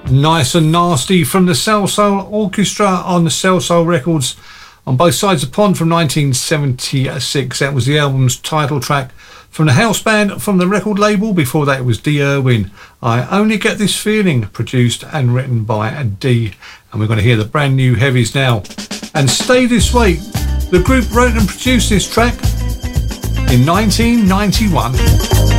Nice and Nasty from the Salsoul Orchestra on the Salsoul Records on Both Sides of the Pond from 1976. That was the album's title track. From the house band from the record label, before that it was Dee Irwin. I Only Get This Feeling, produced and written by Dee. And we're going to hear the brand new heavies now. And Stay This Way. The group wrote and produced this track in 1991.